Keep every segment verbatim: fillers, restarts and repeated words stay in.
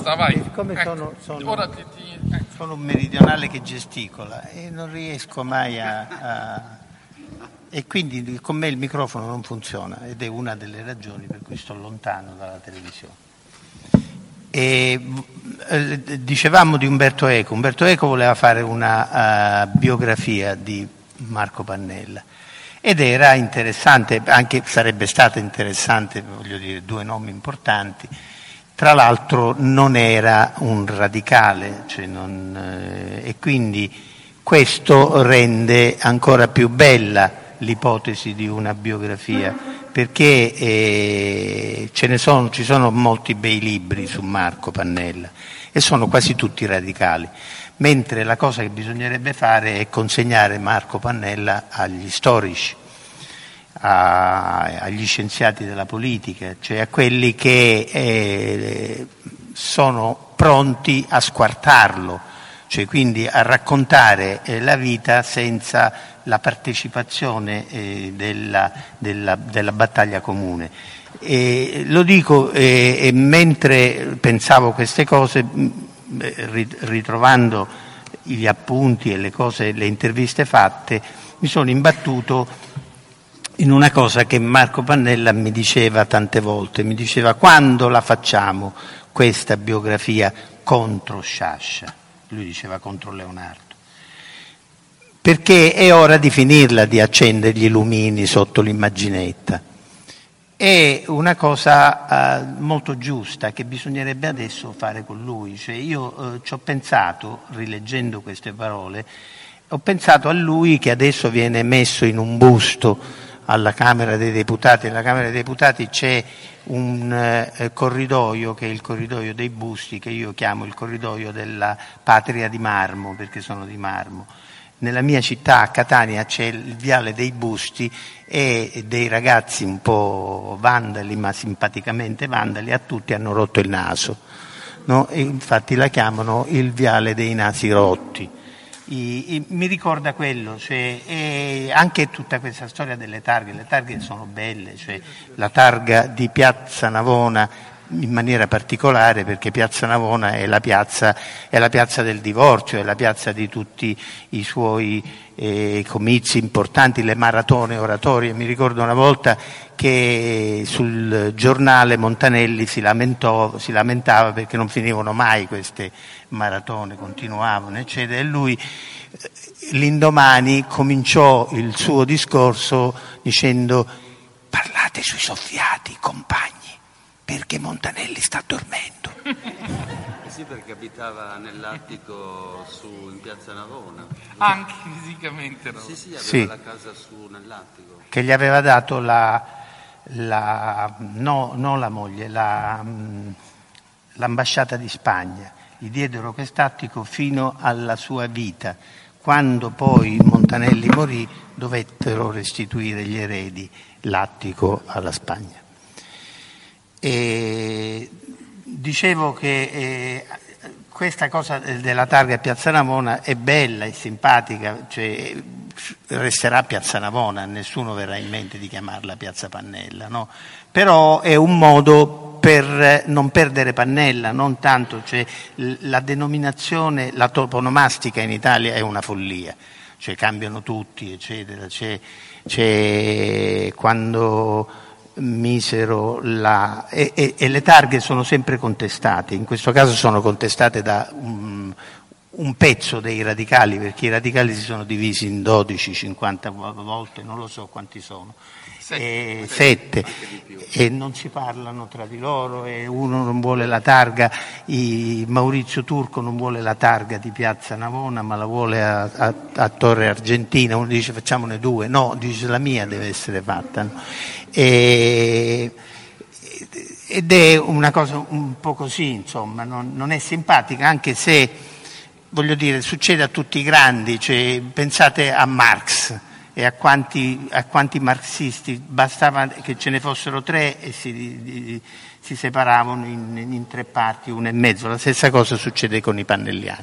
basta, vai. Siccome ecco. sono, sono, Ora ti, ti, ecco. sono un meridionale che gesticola e non riesco mai a, a... E quindi con me il microfono non funziona ed è una delle ragioni per cui sto lontano dalla televisione. E, eh, dicevamo di Umberto Eco. Umberto Eco voleva fare una uh, biografia di Marco Pannella ed era interessante, anche sarebbe stato interessante, voglio dire, due nomi importanti. Tra l'altro non era un radicale, cioè non, eh, e quindi questo rende ancora più bella l'ipotesi di una biografia, perché eh, ce ne sono, ci sono molti bei libri su Marco Pannella e sono quasi tutti radicali, mentre la cosa che bisognerebbe fare è consegnare Marco Pannella agli storici, a, agli scienziati della politica, cioè a quelli che eh, sono pronti a squartarlo, cioè quindi a raccontare eh, la vita senza la partecipazione eh, della, della, della battaglia comune. E lo dico eh, e mentre pensavo queste cose, ritrovando gli appunti e le cose, le interviste fatte, mi sono imbattuto in una cosa che Marco Pannella mi diceva tante volte, mi diceva: quando la facciamo questa biografia contro Sciascia? Lui diceva contro Leonardo. Perché è ora di finirla di accendergli i lumini sotto l'immaginetta. È una cosa eh, molto giusta che bisognerebbe adesso fare con lui. Cioè io eh, ci ho pensato, rileggendo queste parole, ho pensato a lui che adesso viene messo in un busto alla Camera dei Deputati. Nella Camera dei Deputati c'è un eh, corridoio che è il corridoio dei busti, che io chiamo il corridoio della patria di marmo, perché sono di marmo. Nella mia città, a Catania, c'è il viale dei busti e dei ragazzi un po' vandali, ma simpaticamente vandali, a tutti hanno rotto il naso, no? E infatti la chiamano il viale dei nasi rotti. I, i, mi ricorda quello, cioè, e anche tutta questa storia delle targhe. Le targhe sono belle, cioè la targa di Piazza Navona in maniera particolare, perché Piazza Navona è la piazza, è la piazza del divorzio, è la piazza di tutti i suoi eh, comizi importanti, le maratone oratorie. Mi ricordo una volta che sul giornale Montanelli si lamentò, si lamentava perché non finivano mai queste maratone, continuavano, eccetera, e lui l'indomani cominciò il suo discorso dicendo: parlate sui soffiati, compagni, perché Montanelli sta dormendo. Eh sì, perché abitava nell'attico su in Piazza Navona. Anche fisicamente, no? Sì, sì, aveva Sì. la casa su nell'attico. Che gli aveva dato la, la no, non la moglie, la, l'ambasciata di Spagna. Gli diedero quest'attico fino alla sua vita. Quando poi Montanelli morì, dovettero restituire gli eredi l'attico alla Spagna. E dicevo che eh, questa cosa della targa a Piazza Navona è bella e simpatica, cioè resterà Piazza Navona, nessuno verrà in mente di chiamarla Piazza Pannella, no? Però è un modo per non perdere Pannella, non tanto, cioè la denominazione, la toponomastica in Italia è una follia, cioè cambiano tutti, eccetera, c'è, c'è quando misero la e, e, e le targhe sono sempre contestate, in questo caso sono contestate da un, un pezzo dei radicali, perché i radicali si sono divisi in dodici, cinquanta volte, non lo so quanti sono, sette, e, sette e non si parlano tra di loro, e uno non vuole la targa, i, Maurizio Turco non vuole la targa di Piazza Navona ma la vuole a, a, a Torre Argentina, uno dice facciamone due, no, dice la mia deve essere fatta, no? E, ed è una cosa un po' così, insomma, non, non è simpatica, anche se, voglio dire, succede a tutti i grandi, cioè, pensate a Marx e a quanti, a quanti marxisti, bastava che ce ne fossero tre e si, si separavano in, in tre parti, una e mezzo. La stessa cosa succede con i pannelliani.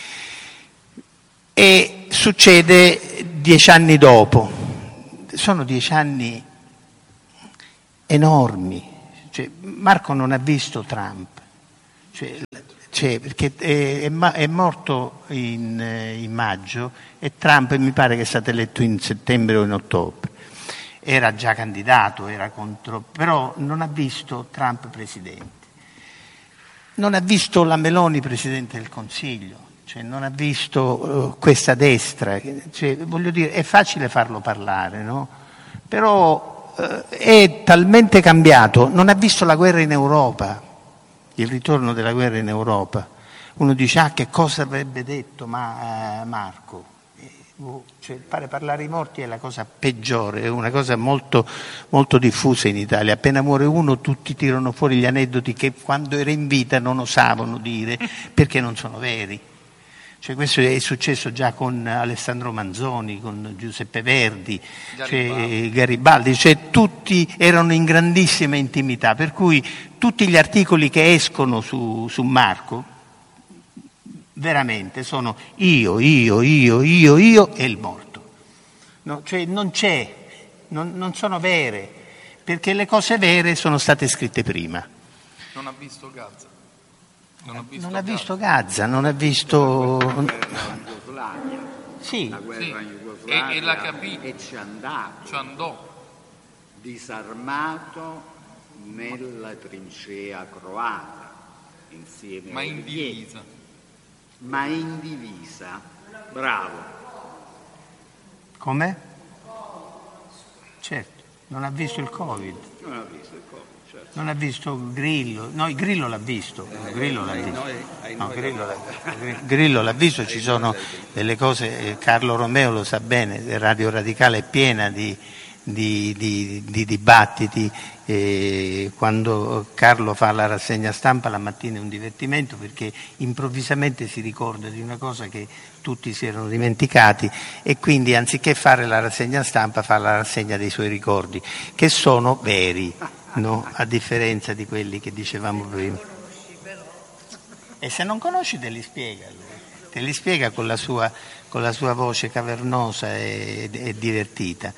E succede dieci anni dopo. Sono dieci anni enormi. Cioè, Marco non ha visto Trump, Cioè, cioè, perché è, è, è morto in, in maggio e Trump mi pare che è stato eletto in settembre o in ottobre. Era già candidato, era contro, però non ha visto Trump presidente. Non ha visto la Meloni presidente del Consiglio, cioè non ha visto uh, questa destra, cioè, voglio dire, è facile farlo parlare, no? Però uh, è talmente cambiato, non ha visto la guerra in Europa, il ritorno della guerra in Europa. Uno dice, ah, che cosa avrebbe detto ma, uh, Marco? Cioè, fare parlare i morti è la cosa peggiore, è una cosa molto, molto diffusa in Italia. Appena muore uno tutti tirano fuori gli aneddoti che quando era in vita non osavano dire perché non sono veri. Cioè, questo è successo già con Alessandro Manzoni, con Giuseppe Verdi, Garibaldi, cioè, Garibaldi, cioè tutti erano in grandissima intimità, per cui tutti gli articoli che escono su, su Marco veramente sono io, io, io, io, io e il morto. No, cioè non c'è, non, non sono vere, perché le cose vere sono state scritte prima. Non ha visto Gaza. Non ha visto, non ha Gaza. visto Gaza, non ha visto... La guerra in Jugoslavia. Sì. La guerra Sì. in Jugoslavia E, e l'ha capito. e ci è andato. Ci andò. Disarmato nella trincea croata, insieme Ma a in Oviedo. divisa. Ma in divisa, bravo. Com'è? Certo, non ha visto il Covid, Non ha visto il Covid, certo. non ha visto Grillo, no, Grillo l'ha visto, Grillo l'ha visto, no, Grillo l'ha visto, Grillo l'ha visto, ci sono delle cose, Carlo Romeo lo sa bene, Radio Radicale è piena di, di, di, di dibattiti, e quando Carlo fa la rassegna stampa la mattina è un divertimento perché improvvisamente si ricorda di una cosa che tutti si erano dimenticati e quindi anziché fare la rassegna stampa fa la rassegna dei suoi ricordi che sono veri, no? A differenza di quelli che dicevamo prima. E se non conosci te li spiega lui. Te li spiega con la sua, con la sua voce cavernosa e, e divertita.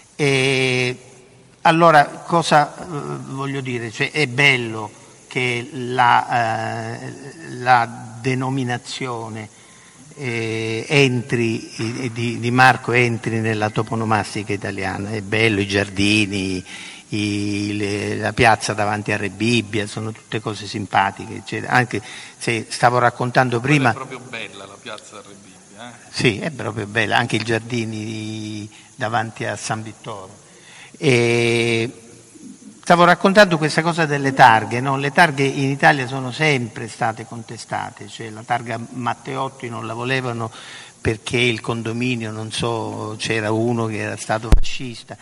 E allora cosa eh, voglio dire? Cioè, è bello che la, eh, la denominazione eh, entri eh, di, di Marco entri nella toponomastica italiana, è bello, i giardini, i, le, la piazza davanti a Re Bibbia, sono tutte cose simpatiche, cioè, anche se stavo raccontando prima... Quella è proprio bella la piazza Re Bibbia, eh? Sì, è proprio bella, anche i giardini davanti a San Vittorio. E stavo raccontando questa cosa delle targhe, no? Le targhe in Italia sono sempre state contestate, cioè la targa Matteotti non la volevano perché il condominio, non so, c'era uno che era stato fascista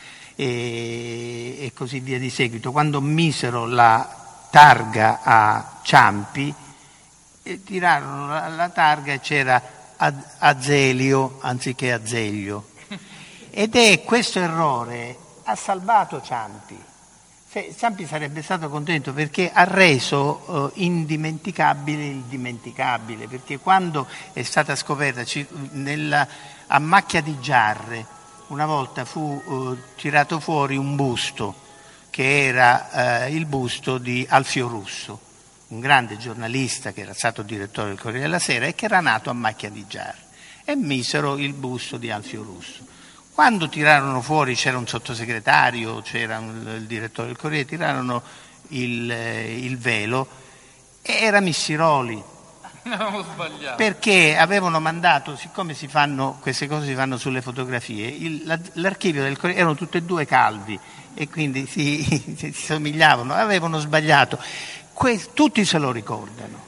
e, e così via di seguito. Quando misero la targa a Ciampi, eh, tirarono la, la targa e c'era Azelio anziché Azeglio. Ed è questo errore ha salvato Ciampi. Ciampi sarebbe stato contento perché ha reso eh, indimenticabile il dimenticabile, perché quando è stata scoperta ci, nella, a Macchia di Giarre una volta fu eh, tirato fuori un busto che era eh, il busto di Alfio Russo, un grande giornalista che era stato direttore del Corriere della Sera e che era nato a Macchia di Giarre, e misero il busto di Alfio Russo. Quando tirarono fuori, c'era un sottosegretario, c'era un, il direttore del Corriere, tirarono il, il velo e era Missiroli. Avevamo sbagliato. Perché avevano mandato, siccome si fanno, queste cose si fanno sulle fotografie, il, la, l'archivio del Corriere erano tutti e due calvi e quindi si, si somigliavano, avevano sbagliato. Que, tutti se lo ricordano.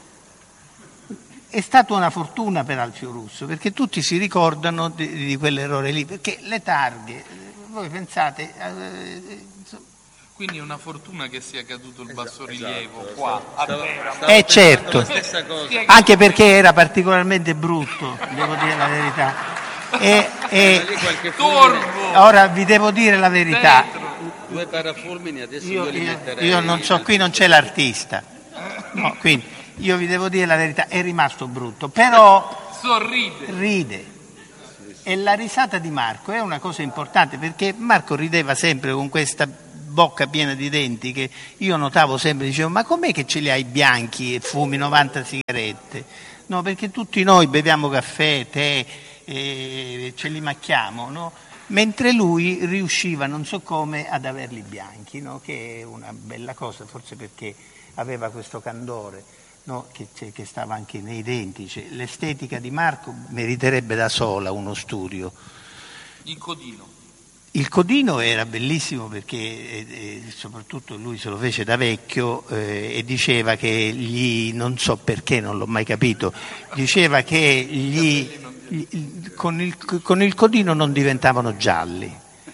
È stata una fortuna per Alfio Russo, perché tutti si ricordano di, di quell'errore lì, perché le targhe, voi pensate... Eh, Quindi è una fortuna che sia caduto il bassorilievo qua, a Stavo- Teramo. stavo Eh, certo. pensando la stessa cosa. anche perché era particolarmente brutto, devo dire la verità. E, e Lì qualche fulmine, Torvo! ora vi devo dire la verità. Dentro. due parafulmini adesso Io, io li io- metterei. io non so, qui non c'è l'artista. No, quindi io vi devo dire la verità, è rimasto brutto, però Sorride. ride. E la risata di Marco è una cosa importante, perché Marco rideva sempre con questa bocca piena di denti, che io notavo sempre, dicevo, ma com'è che ce li hai bianchi e fumi novanta sigarette? No, perché tutti noi beviamo caffè, tè, e ce li macchiamo, no? Mentre lui riusciva, non so come, ad averli bianchi, no? Che è una bella cosa, forse perché aveva questo candore, no? che, che stava anche nei denti. Cioè, l'estetica di Marco meriterebbe da sola uno studio. Il codino. Il codino era bellissimo perché eh, eh, soprattutto lui se lo fece da vecchio eh, e diceva che gli, non so perché, non l'ho mai capito, diceva che gli, gli, con, il, con il codino non diventavano gialli.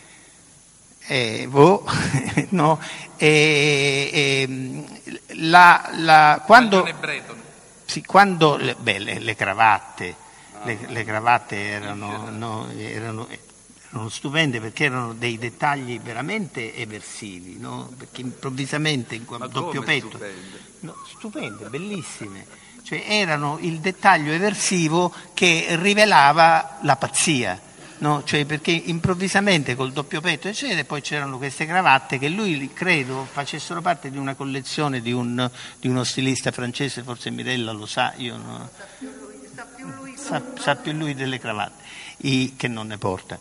Eh, boh, no, e, e, la, la, quando, sì, quando le, beh, le, le cravatte, le, le cravatte erano, no, erano erano stupende perché erano dei dettagli veramente eversivi, no? Perché improvvisamente in quel doppio petto, stupende? No, stupende, bellissime, cioè erano il dettaglio eversivo che rivelava la pazzia, no? Cioè perché improvvisamente col doppio petto eccetera, e poi c'erano queste cravatte che lui credo facessero parte di una collezione di, un, di uno stilista francese, forse Mirella lo sa, io no, sa più lui, sa, sa più lui delle cravatte, i, che non ne porta.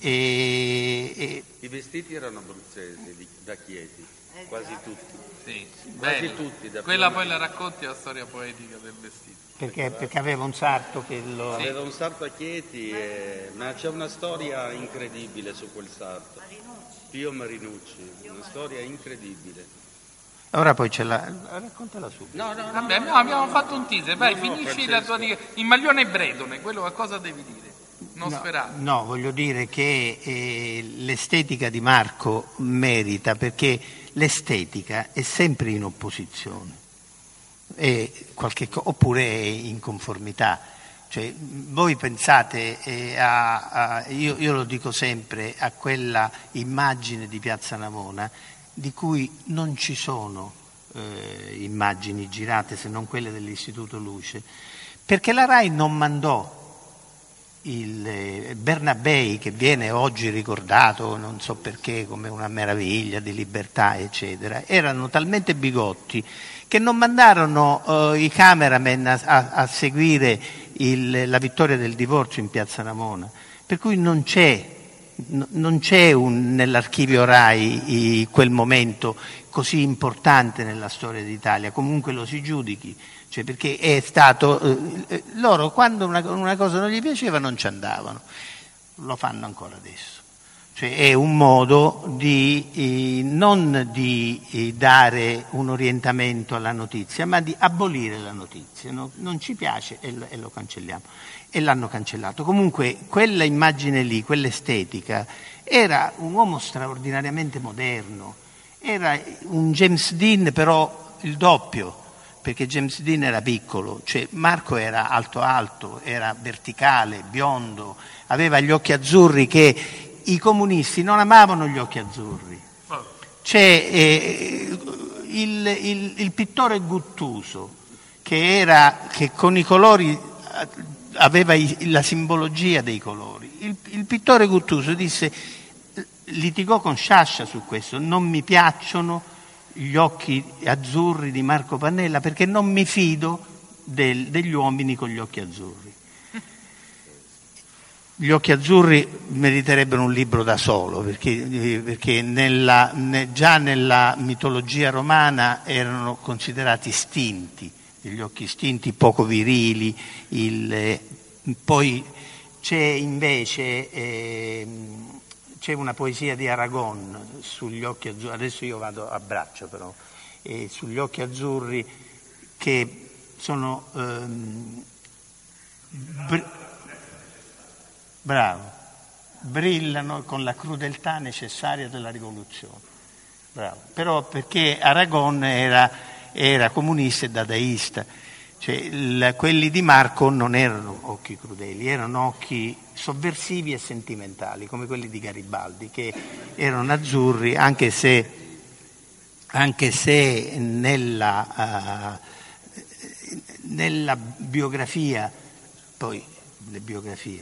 E, e... I vestiti erano abruzzesi, di, da Chieti, quasi tutti. Sì, quasi belli. tutti. Da Quella poi la racconti la storia poetica del vestito. Perché, perché aveva un sarto che lo... Aveva un sarto a Chieti, e... ma c'è una storia incredibile su quel sarto. Pio Marinucci, una storia incredibile. Ora poi ce la... raccontala subito. No, no, no. Vabbè, no, abbiamo fatto un teaser, vai, No, no, finisci Francesco. la tua dica. Il maglione Bredone, quello a cosa devi dire? Non No, sperare. no, voglio dire che eh, l'estetica di Marco merita, perché l'estetica è sempre in opposizione, è qualche co- oppure è in conformità. Cioè, voi pensate eh, a, a io, io lo dico sempre, a quella immagine di Piazza Navona di cui non ci sono eh, immagini girate se non quelle dell'Istituto Luce, perché la RAI non mandò il Bernabei, che viene oggi ricordato non so perché come una meraviglia di libertà eccetera, erano talmente bigotti che non mandarono eh, i cameraman a, a, a seguire il, la vittoria del divorzio in Piazza Navona, per cui non c'è, n- non c'è un, nell'archivio RAI i, quel momento così importante nella storia d'Italia, comunque lo si giudichi. Cioè perché è stato eh, loro quando una, una cosa non gli piaceva non ci andavano, lo fanno ancora adesso. Cioè è un modo di eh, non di eh, dare un orientamento alla notizia, ma di abolire la notizia, no? Non ci piace e lo, e lo cancelliamo, e l'hanno cancellato. Comunque quella immagine lì, quell'estetica, era un uomo straordinariamente moderno, era un James Dean però il doppio, perché James Dean era piccolo, cioè Marco era alto alto, era verticale, biondo, aveva gli occhi azzurri che i comunisti non amavano gli occhi azzurri. C'è eh, il, il, il pittore Guttuso che, era, che con i colori aveva i, la simbologia dei colori. Il, il pittore Guttuso disse, litigò con Sciascia su questo, non mi piacciono gli occhi azzurri di Marco Pannella perché non mi fido del, degli uomini con gli occhi azzurri. Gli occhi azzurri meriterebbero un libro da solo perché, perché nella, ne, già nella mitologia romana erano considerati stinti, gli occhi stinti poco virili, il, eh, poi c'è invece eh, c'è una poesia di Aragon sugli occhi azzurri, adesso io vado a braccio però, eh, sugli occhi azzurri che sono ehm, br- bravo, brillano con la crudeltà necessaria della rivoluzione, bravo, però perché Aragon era, era comunista e dadaista, cioè il, quelli di Marco non erano occhi crudeli, erano occhi sovversivi e sentimentali come quelli di Garibaldi che erano azzurri anche se, anche se nella, uh, nella biografia, poi le biografie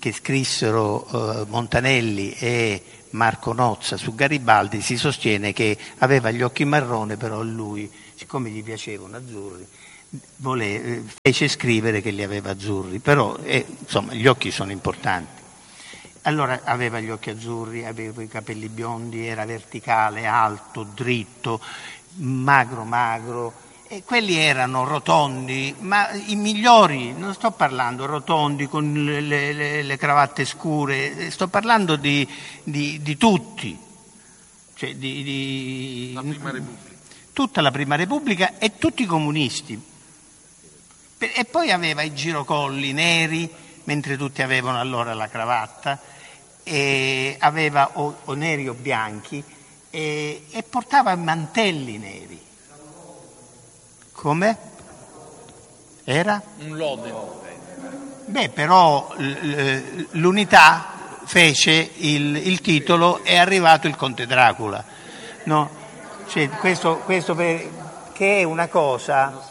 che scrissero eh, Montanelli e Marco Nozza su Garibaldi, si sostiene che aveva gli occhi marroni, però lui, siccome gli piacevano azzurri, vole, fece scrivere che li aveva azzurri, però eh, insomma gli occhi sono importanti. Allora aveva gli occhi azzurri, aveva i capelli biondi, era verticale, alto, dritto, magro magro, e quelli erano rotondi, ma i migliori, non sto parlando rotondi con le, le, le cravatte scure, sto parlando di, di, di tutti, cioè di, di la Prima Repubblica. Tutta la Prima Repubblica e tutti i comunisti. E poi aveva i girocolli neri, mentre tutti avevano allora la cravatta, e aveva o, o neri o bianchi, e, e portava mantelli neri. Come? Era? Un lode. Beh, però l'Unità fece il, il titolo "È arrivato il Conte Dracula", no? Cioè, questo, questo per, che è una cosa.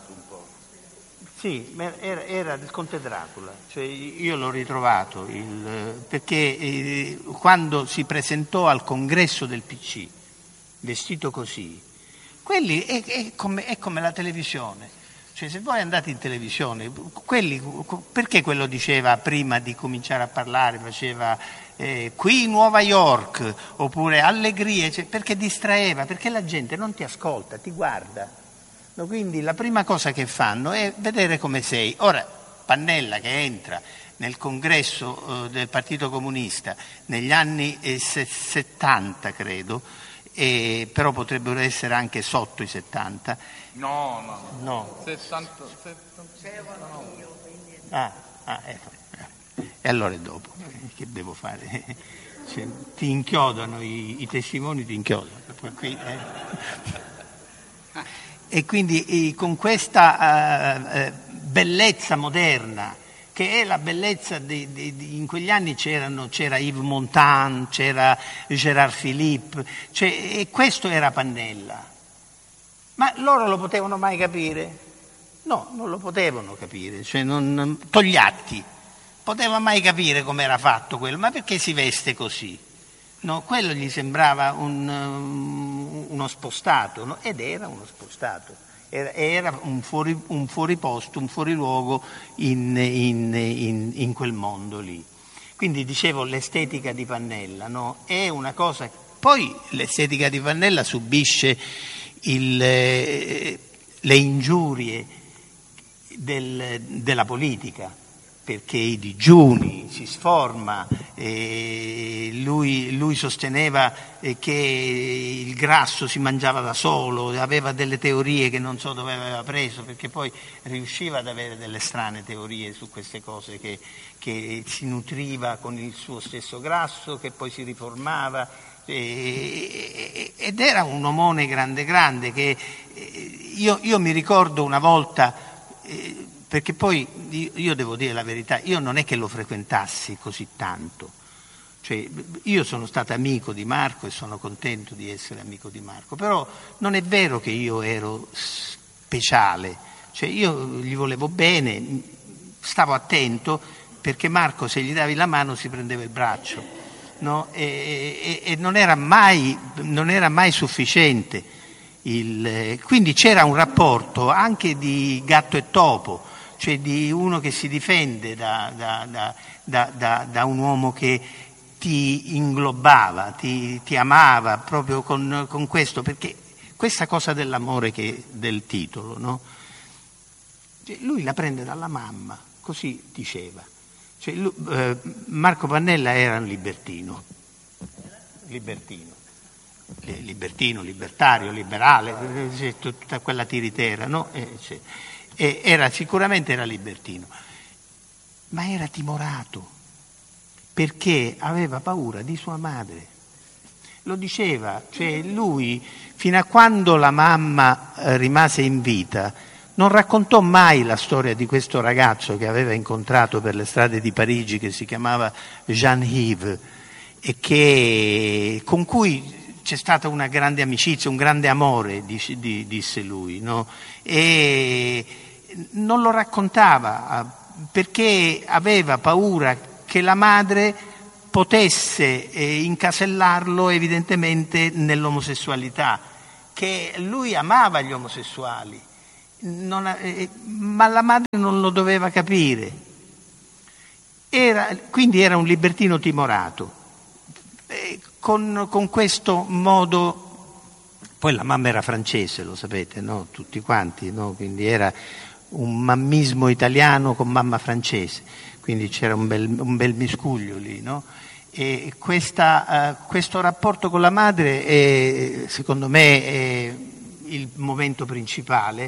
Sì, era, era del Conte Dracula, cioè io l'ho ritrovato, il, perché eh, quando si presentò al congresso del P C, vestito così, quelli è, è, come, è come la televisione, cioè se voi andate in televisione, quelli, perché quello diceva prima di cominciare a parlare, faceva eh, qui Nuova York, oppure allegrie, cioè, perché distraeva, perché la gente non ti ascolta, ti guarda. No, quindi la prima cosa che fanno è vedere come sei. Ora, Pannella che entra nel congresso eh, del Partito Comunista negli anni eh, settanta, credo, eh, però potrebbero essere anche sotto i settanta. No, no, no. settanta, settanta, no. Ah, ah ecco. E allora è dopo. Che devo fare? Cioè, ti inchiodano, i, i testimoni ti inchiodano. Qui, eh. E quindi eh, con questa eh, bellezza moderna, che è la bellezza di, di, di, in quegli anni c'erano, c'era Yves Montand, c'era Gérard Philippe, cioè, e questo era Pannella. Ma loro lo potevano mai capire? No, non lo potevano capire, cioè non, Togliatti poteva mai capire come era fatto quello, ma perché si veste così? No, quello gli sembrava un, um, uno spostato, no? Ed era uno spostato, era, era un, fuori, un fuoriposto, un fuoriluogo in, in, in, in quel mondo lì. Quindi dicevo, l'estetica di Pannella, no? È una cosa. Poi l'estetica di Pannella subisce il, eh, le ingiurie del, della politica, perché i digiuni si sforma, e lui, lui sosteneva che il grasso si mangiava da solo, aveva delle teorie che non so dove aveva preso, perché poi riusciva ad avere delle strane teorie su queste cose, che, che si nutriva con il suo stesso grasso, che poi si riformava, e, ed era un omone grande grande, che io, io mi ricordo una volta, eh, perché poi io devo dire la verità, io non è che lo frequentassi così tanto, cioè io sono stato amico di Marco e sono contento di essere amico di Marco, però non è vero che io ero speciale, cioè io gli volevo bene, stavo attento, perché Marco se gli davi la mano si prendeva il braccio, no? e, e, e non era mai, non era mai sufficiente, il, quindi c'era un rapporto anche di gatto e topo, cioè di uno che si difende da, da, da, da, da, da un uomo che ti inglobava, ti, ti amava proprio con, con questo, perché questa cosa dell'amore che del titolo, no? Cioè, lui la prende dalla mamma, così diceva. Cioè, lui, eh, Marco Pannella era un libertino, libertino, libertino, libertario, liberale, cioè, tutta quella tiritera, no? Eh, cioè, e era, sicuramente era libertino, ma era timorato, perché aveva paura di sua madre. Lo diceva, cioè lui, fino a quando la mamma eh, rimase in vita, non raccontò mai la storia di questo ragazzo che aveva incontrato per le strade di Parigi, che si chiamava Jean-Yves, e che, con cui c'è stata una grande amicizia, un grande amore, disse lui, no? E non lo raccontava perché aveva paura che la madre potesse eh, incasellarlo evidentemente nell'omosessualità, che lui amava gli omosessuali, non ha, eh, ma la madre non lo doveva capire. Era, quindi era un libertino timorato. Eh, con, con questo modo, poi la mamma era francese, lo sapete, no? Tutti quanti, no? Quindi era un mammismo italiano con mamma francese, quindi c'era un bel, un bel miscuglio lì, no? E questa, uh, questo rapporto con la madre è, secondo me, è il momento principale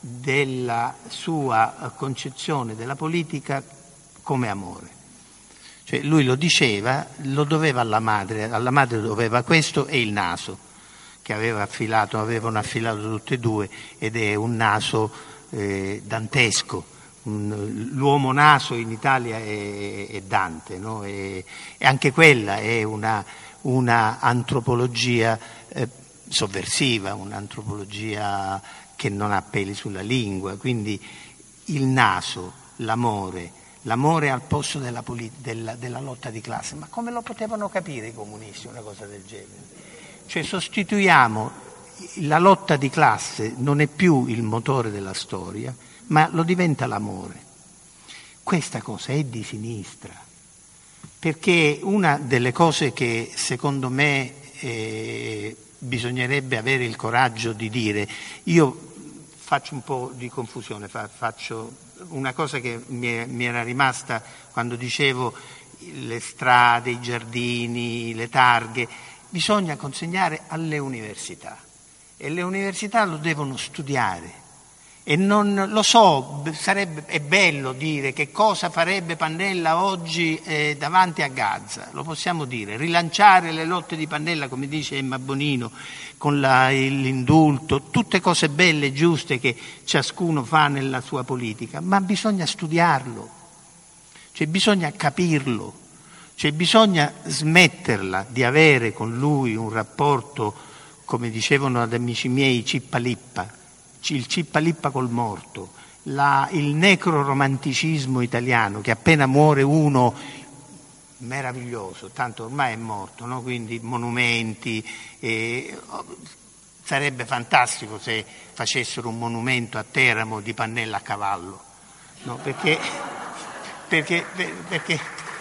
della sua concezione della politica come amore. Cioè lui lo diceva, lo doveva alla madre, alla madre doveva questo e il naso, che aveva affilato, avevano affilato tutte e due, ed è un naso eh, dantesco. L'uomo naso in Italia è, è Dante, no? E, e anche quella è una, una antropologia eh, sovversiva, un'antropologia che non ha peli sulla lingua, quindi il naso, l'amore, l'amore al posto della, polit- della, della lotta di classe. Ma come lo potevano capire i comunisti una cosa del genere? Cioè sostituiamo, la lotta di classe non è più il motore della storia, ma lo diventa l'amore. Questa cosa è di sinistra, perché una delle cose che secondo me eh, bisognerebbe avere il coraggio di dire, io faccio un po' di confusione, fa, faccio una cosa che mi, è, mi era rimasta quando dicevo le strade, i giardini, le targhe, bisogna consegnare alle università, e le università lo devono studiare. E non lo so, sarebbe, è bello dire che cosa farebbe Pannella oggi eh, davanti a Gaza, lo possiamo dire, rilanciare le lotte di Pannella, come dice Emma Bonino, con la, l'indulto, tutte cose belle e giuste che ciascuno fa nella sua politica, ma bisogna studiarlo, cioè bisogna capirlo, cioè bisogna smetterla di avere con lui un rapporto, come dicevano ad amici miei, cippa-lippa, il cippa-lippa col morto, la, il necroromanticismo italiano, che appena muore uno meraviglioso, tanto ormai è morto, no? Quindi monumenti, eh, sarebbe fantastico se facessero un monumento a Teramo di Pannella a cavallo, no? perché, perché, perché,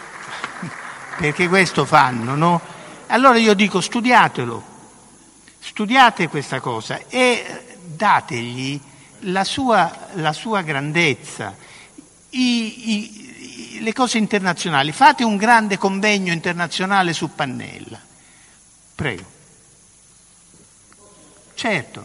perché questo fanno, no? Allora io dico studiatelo, studiate questa cosa e dategli la sua, la sua grandezza, i, i, le cose internazionali. Fate un grande convegno internazionale su Pannella. Prego. Certo.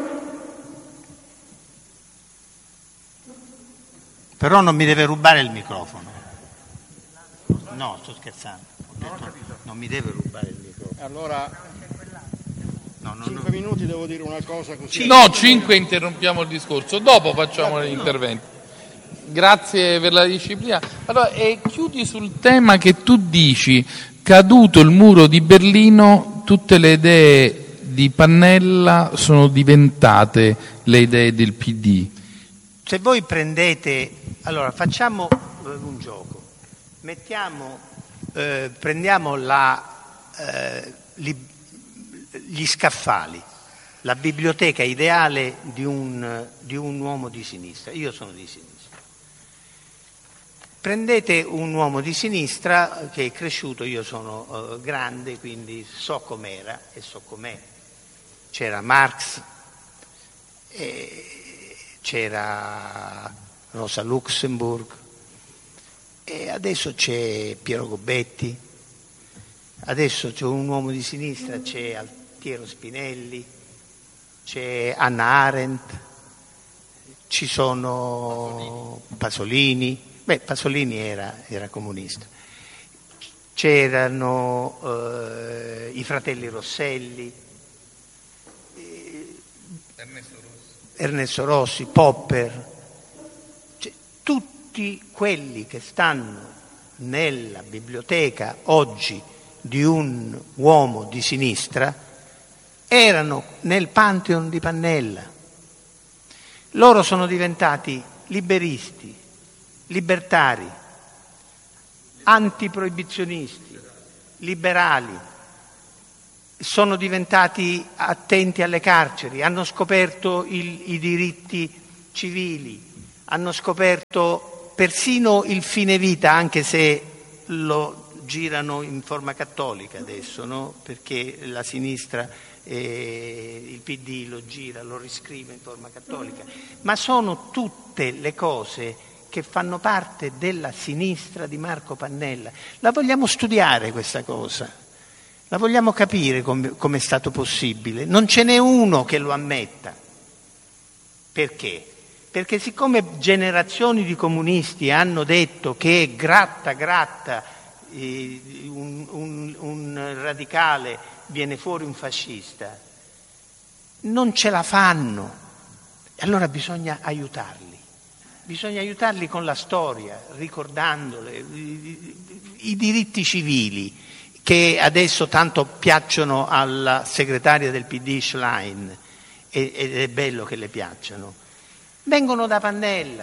Però non mi deve rubare il microfono. No, sto scherzando. Ho detto, non mi deve rubare il microfono. Allora... No, no, Cinque no. minuti devo dire una cosa così. No, cinque interrompiamo il discorso, dopo facciamo gli interventi. Grazie per la disciplina. Allora, e chiudi sul tema che tu dici, caduto il muro di Berlino, tutte le idee di Pannella sono diventate le idee del P D. Se voi prendete, allora facciamo un gioco, mettiamo, eh, prendiamo la, eh, li, gli scaffali, la biblioteca ideale di un, di un uomo di sinistra. Io sono di sinistra. Prendete un uomo di sinistra che è cresciuto, io sono uh, grande, quindi so com'era e so com'è. C'era Marx, e c'era Rosa Luxemburg e adesso c'è Piero Gobetti, adesso c'è un uomo di sinistra, c'è Altiero Spinelli, c'è Hannah Arendt, ci sono Pasolini. Beh, Pasolini era, era comunista. C'erano eh, i fratelli Rosselli, eh, Ernesto Rossi, Ernesto Rossi, Popper, cioè, tutti quelli che stanno nella biblioteca oggi di un uomo di sinistra erano nel Pantheon di Pannella. Loro sono diventati liberisti, libertari, antiproibizionisti, liberali, sono diventati attenti alle carceri, hanno scoperto il, i diritti civili, hanno scoperto persino il fine vita, anche se lo girano in forma cattolica adesso, no? Perché la sinistra, eh, il P D lo gira, lo riscrive in forma cattolica, ma sono tutte le cose che fanno parte della sinistra di Marco Pannella. La vogliamo studiare questa cosa? La vogliamo capire come è stato possibile? Non ce n'è uno che lo ammetta. Perché? Perché siccome generazioni di comunisti hanno detto che gratta gratta eh, un, un, un radicale viene fuori un fascista, non ce la fanno. E allora bisogna aiutarli. Bisogna aiutarli con la storia, ricordandole i, i diritti civili, che adesso tanto piacciono alla segretaria del P D Schlein, ed è bello che le piacciono, vengono da Pannella,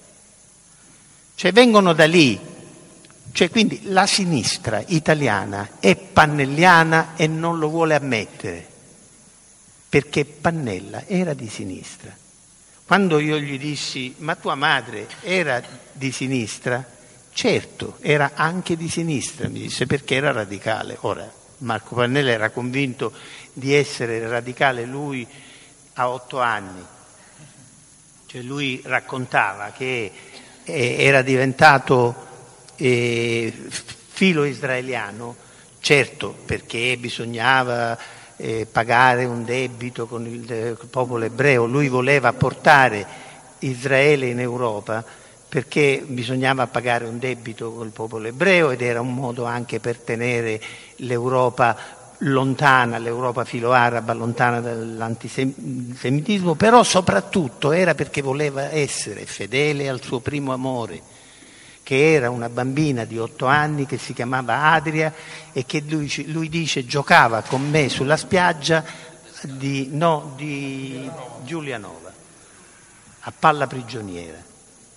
cioè vengono da lì, cioè quindi la sinistra italiana è pannelliana e non lo vuole ammettere, perché Pannella era di sinistra. Quando io gli dissi: ma tua madre era di sinistra? Certo, era anche di sinistra, mi disse, perché era radicale. Ora, Marco Pannella era convinto di essere radicale lui a otto anni. Cioè lui raccontava che eh, era diventato eh, filo israeliano, certo, perché bisognava eh, pagare un debito con il, il popolo ebreo. Lui voleva portare Israele in Europa perché bisognava pagare un debito col popolo ebreo, ed era un modo anche per tenere l'Europa lontana, l'Europa filo-araba lontana dall'antisemitismo, però soprattutto era perché voleva essere fedele al suo primo amore, che era una bambina di otto anni che si chiamava Adria e che lui, lui dice giocava con me sulla spiaggia di, no, di Giulianova, a palla prigioniera,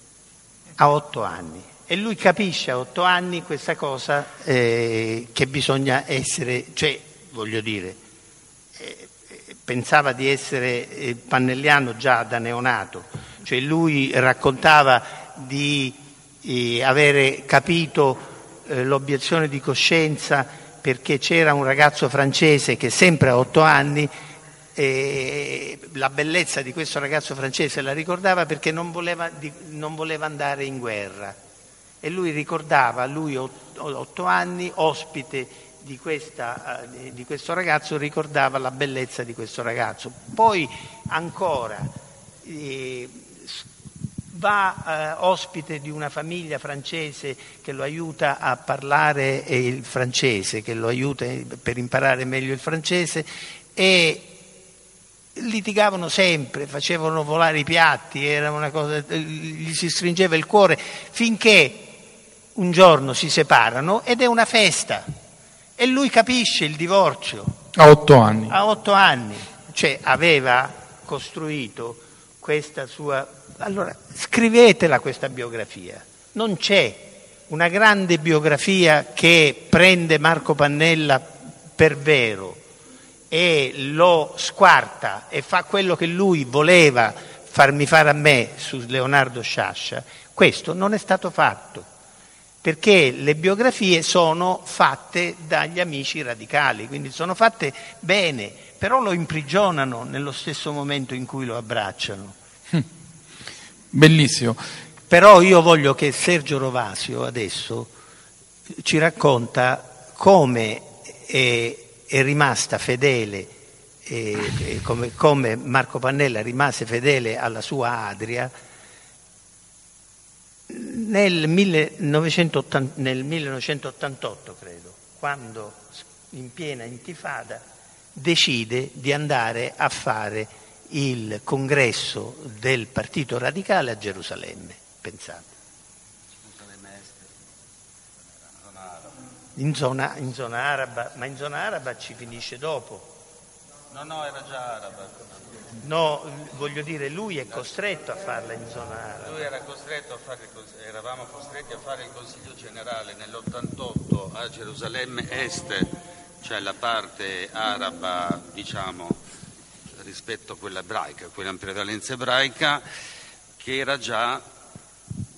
a otto anni. E lui capisce a otto anni questa cosa, eh, che bisogna essere, cioè voglio dire, eh, pensava di essere eh, pannelliano già da neonato, cioè lui raccontava di eh, avere capito eh, l'obiezione di coscienza perché c'era un ragazzo francese che sempre a otto anni e la bellezza di questo ragazzo francese la ricordava perché non voleva, di, non voleva andare in guerra, e lui ricordava, lui otto anni, ospite di, questa, di questo ragazzo, ricordava la bellezza di questo ragazzo. Poi ancora eh, va eh, ospite di una famiglia francese che lo aiuta a parlare eh, il francese, che lo aiuta per imparare meglio il francese, e litigavano sempre, facevano volare i piatti, era una cosa, gli si stringeva il cuore, finché un giorno si separano ed è una festa e lui capisce il divorzio a otto anni. A otto anni, cioè aveva costruito questa sua. Allora scrivetela questa biografia, non c'è una grande biografia che prende Marco Pannella per vero e lo squarta e fa quello che lui voleva farmi fare a me su Leonardo Sciascia. Questo non è stato fatto, perché le biografie sono fatte dagli amici radicali, quindi sono fatte bene, però lo imprigionano nello stesso momento in cui lo abbracciano. Bellissimo. Però io voglio che Sergio Rovasio adesso ci racconta come è è rimasta fedele, eh, come, come Marco Pannella rimase fedele alla sua Adria nel, millenovecentottanta, nel millenovecentottantotto, credo, quando in piena intifada decide di andare a fare il congresso del Partito Radicale a Gerusalemme, pensate. In zona, in zona araba, ma in zona araba ci finisce dopo. No, no, era già araba. No, voglio dire, lui è costretto a farla in zona araba. Lui era costretto a fare, eravamo costretti a fare il Consiglio Generale nell'ottantotto a Gerusalemme Est, cioè la parte araba, diciamo, rispetto a quella ebraica, quella in prevalenza ebraica, che era già